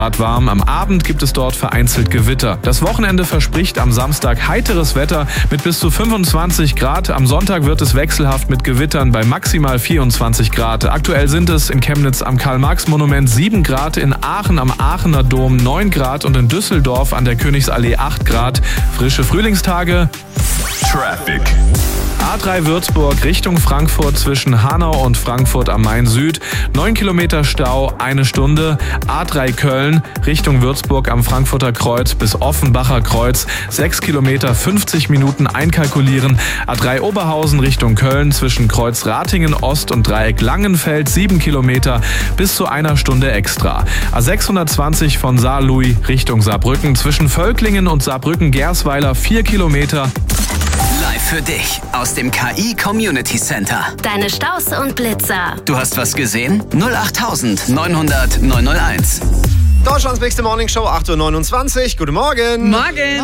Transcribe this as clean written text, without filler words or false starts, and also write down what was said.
Grad warm. Am Abend gibt es dort vereinzelt Gewitter. Das Wochenende verspricht am Samstag heiteres Wetter mit bis zu 25 Grad. Am Sonntag wird es wechselhaft mit Gewittern bei maximal 24 Grad. Aktuell sind es in Chemnitz am Karl-Marx-Monument 7 Grad, in Aachen am Aachener Dom 9 Grad und in Düsseldorf an der Königsallee 8 Grad. Frische Frühlingstage. Traffic. A3 Würzburg Richtung Frankfurt zwischen Hanau und Frankfurt am Main Süd. 9 Kilometer Stau, 1 Stunde. A3 Köln Richtung Würzburg am Frankfurter Kreuz bis Offenbacher Kreuz. 6 Kilometer, 50 Minuten einkalkulieren. A3 Oberhausen Richtung Köln zwischen Kreuz Ratingen Ost und Dreieck Langenfeld. 7 Kilometer bis zu 1 Stunde extra. A620 von Saarlouis Richtung Saarbrücken zwischen Völklingen und Saarbrücken-Gersweiler. 4 Kilometer. Live für dich aus dem KI Community Center. Deine Staus und Blitzer. Du hast was gesehen? 08000 900 901. Deutschlands nächste Morningshow, 8.29 Uhr. Guten Morgen. Morgen.